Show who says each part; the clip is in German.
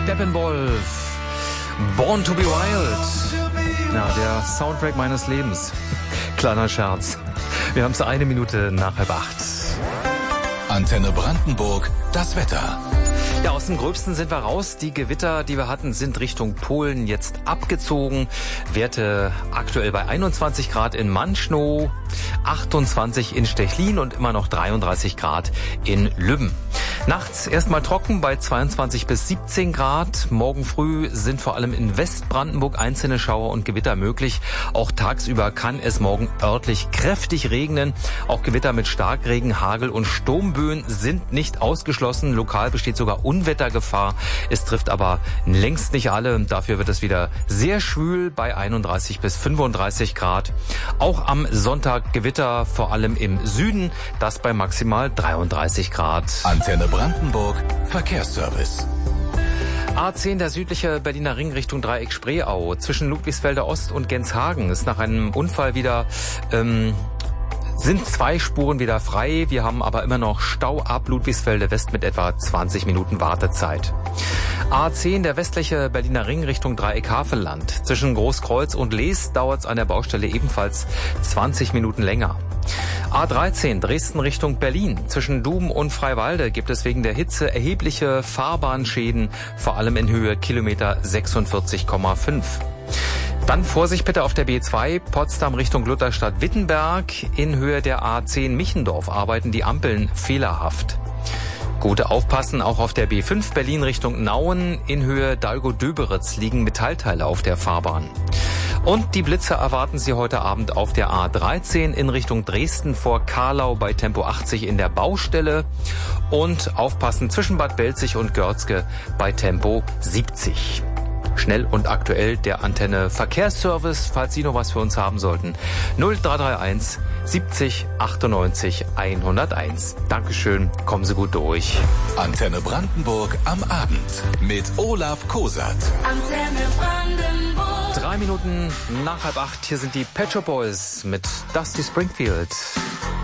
Speaker 1: Steppenwolf, Born to be Wild. Ja, der Soundtrack meines Lebens. Kleiner Scherz. Wir haben es 1 Minute nach 7:30.
Speaker 2: Antenne Brandenburg, das Wetter.
Speaker 1: Ja, aus dem Gröbsten sind wir raus. Die Gewitter, die wir hatten, sind Richtung Polen jetzt abgezogen. Werte aktuell bei 21 Grad in Manschnow, 28 in Stechlin und immer noch 33 Grad in Lübben. Nachts erstmal trocken bei 22 bis 17 Grad. Morgen früh sind vor allem in Westbrandenburg einzelne Schauer und Gewitter möglich. Auch tagsüber kann es morgen örtlich kräftig regnen. Auch Gewitter mit Starkregen, Hagel und Sturmböen sind nicht ausgeschlossen. Lokal besteht sogar Unwettergefahr. Es trifft aber längst nicht alle. Dafür wird es wieder sehr schwül bei 31 bis 35 Grad. Auch am Sonntag Gewitter, vor allem im Süden. Das bei maximal 33 Grad.
Speaker 2: Antenne Brandenburg, Verkehrsservice.
Speaker 1: A10, der südliche Berliner Ring Richtung Dreieck Spreeau. Zwischen Ludwigsfelder Ost und Genshagen ist nach einem Unfall wieder... sind 2 Spuren wieder frei. Wir haben aber immer noch Stau ab Ludwigsfelde West mit etwa 20 Minuten Wartezeit. A10, der westliche Berliner Ring Richtung Dreieck Havelland. Zwischen Großkreuz und Lees dauert es an der Baustelle ebenfalls 20 Minuten länger. A13, Dresden Richtung Berlin. Zwischen Dum und Freiwalde gibt es wegen der Hitze erhebliche Fahrbahnschäden, vor allem in Höhe Kilometer 46,5. Dann Vorsicht bitte auf der B2, Potsdam Richtung Lutherstadt-Wittenberg. In Höhe der A10 Michendorf arbeiten die Ampeln fehlerhaft. Gute aufpassen, auch auf der B5 Berlin Richtung Nauen. In Höhe Dalgo-Döberitz liegen Metallteile auf der Fahrbahn. Und die Blitze erwarten Sie heute Abend auf der A13 in Richtung Dresden vor Karlau bei Tempo 80 in der Baustelle. Und aufpassen zwischen Bad Belzig und Görzge bei Tempo 70. Schnell und aktuell der Antenne Verkehrsservice, falls Sie noch was für uns haben sollten. 0331 70 98 101. Dankeschön, kommen Sie gut durch.
Speaker 2: Antenne Brandenburg am Abend mit Olaf Kosat.
Speaker 3: Antenne Brandenburg.
Speaker 1: 3 Minuten nach 7:30. Hier sind die Pet Shop Boys mit Dusty Springfield.